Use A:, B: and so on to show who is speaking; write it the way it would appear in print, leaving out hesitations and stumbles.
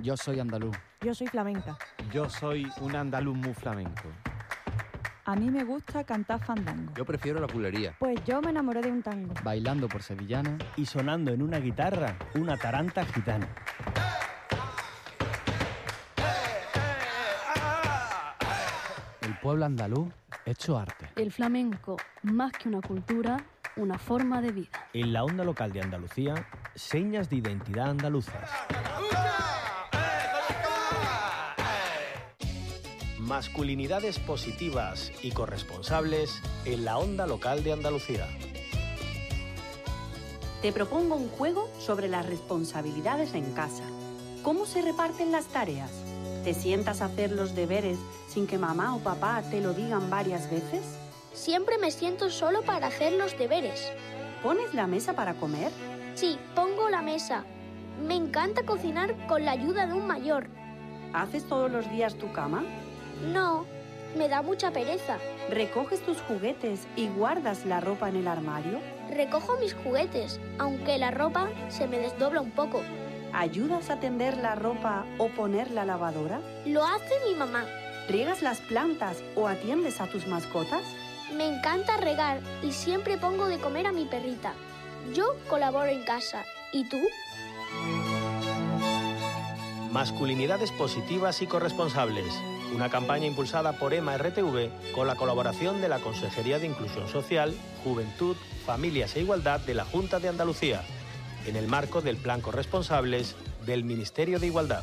A: Yo soy andaluz.
B: Yo soy flamenca.
C: Yo soy un andaluz muy flamenco.
D: A mí me gusta cantar fandango.
E: Yo prefiero la culería.
B: Pues yo me enamoré de un tango.
A: Bailando por sevillana.
F: Y sonando en una guitarra, una taranta gitana.
A: El pueblo andaluz hecho arte.
G: El flamenco, más que una cultura, una forma de vida.
F: En la onda local de Andalucía, señas de identidad andaluzas. Masculinidades positivas y corresponsables en la onda local de Andalucía.
H: Te propongo un juego sobre las responsabilidades en casa. ¿Cómo se reparten las tareas? ¿Te sientas a hacer los deberes sin que mamá o papá te lo digan varias veces?
I: Siempre me siento solo para hacer los deberes.
H: ¿Pones la mesa para comer?
I: Sí, pongo la mesa. Me encanta cocinar con la ayuda de un mayor.
H: ¿Haces todos los días tu cama?
I: No, me da mucha pereza.
H: ¿Recoges tus juguetes y guardas la ropa en el armario?
I: Recojo mis juguetes, aunque la ropa se me desdobla un poco.
H: ¿Ayudas a tender la ropa o poner la lavadora?
I: Lo hace mi mamá.
H: ¿Riegas las plantas o atiendes a tus mascotas?
I: Me encanta regar y siempre pongo de comer a mi perrita. Yo colaboro en casa. ¿Y tú?
F: Masculinidades positivas y corresponsables. Una campaña impulsada por EMA RTV con la colaboración de la Consejería de Inclusión Social, Juventud, Familias e Igualdad de la Junta de Andalucía, en el marco del Plan Corresponsables del Ministerio de Igualdad.